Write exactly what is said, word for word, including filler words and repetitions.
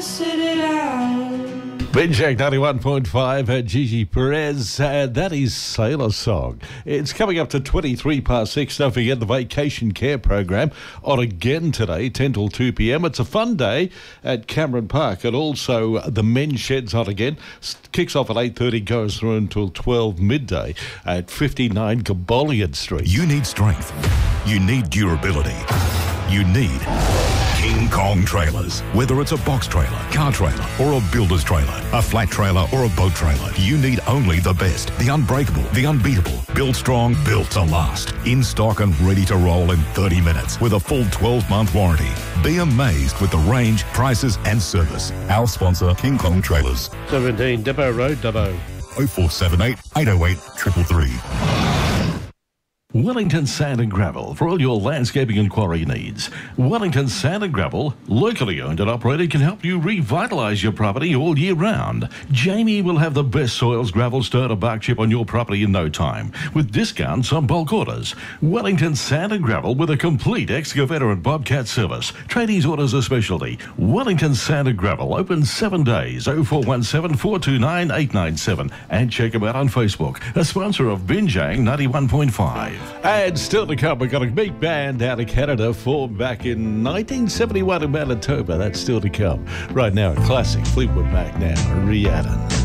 Sit it out. Binjak ninety-one point five at Gigi Perez, and that is Sailor Song. It's coming up to twenty-three past six. Don't forget the Vacation Care Program on again today, ten till two p.m. It's a fun day at Cameron Park, and also the men's shed's on again. Kicks off at eight thirty, goes through until twelve midday at fifty-nine Gabolian Street. You need strength. You need durability. You need King Kong trailers. Whether it's a box trailer, car trailer, or a builder's trailer, a flat trailer, or a boat trailer, you need only the best, the unbreakable, the unbeatable. Built strong, built to last. In stock and ready to roll in thirty minutes with a full twelve month warranty. Be amazed with the range, prices, and service. Our sponsor, King Kong Trailers. seventeen Depot Road, Dubbo. oh four seven eight, eight oh eight, three three three. Wellington Sand and Gravel for all your landscaping and quarry needs. Wellington Sand and Gravel, locally owned and operated, can help you revitalise your property all year round. Jamie will have the best soils, gravel, stone or bark chip on your property in no time, with discounts on bulk orders. Wellington Sand and Gravel with a complete excavator and bobcat service. Tradies orders a specialty. Wellington Sand and Gravel, open seven days, oh four one seven, four two nine, eight nine seven. And check them out on Facebook, a sponsor of Binjang ninety-one point five. And still to come, we've got a big band out of Canada formed back in nineteen seventy-one in Manitoba. That's still to come. Right now, a classic Fleetwood Mac now, Rihanna.